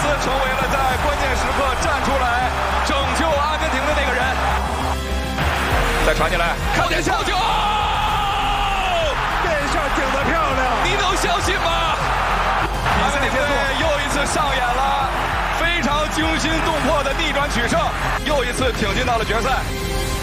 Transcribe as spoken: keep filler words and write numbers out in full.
斯成为了在关键时刻站出来拯救阿根廷的那个人。再传进来，看见球球， 这下顶得漂亮， 你能相信吗？阿根廷队又一次上演了非常惊心动魄的逆转取胜，又一次挺进到了决赛。